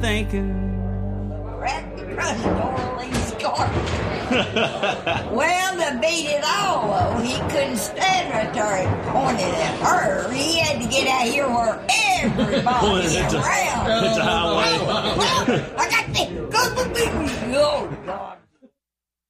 thinking. Well, to beat it all, though, he couldn't stand right there and pointed at her. He had to get out here where everybody is around. It's a highway. I got this. Oh, God.